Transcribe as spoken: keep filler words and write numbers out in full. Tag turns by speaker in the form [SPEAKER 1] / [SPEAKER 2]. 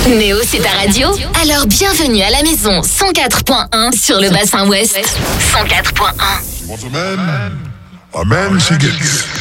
[SPEAKER 1] Néo, c'est ta radio? Alors bienvenue à la maison cent quatre point un sur le bassin ouest. cent quatre point un.
[SPEAKER 2] She wants a man, a man she gets.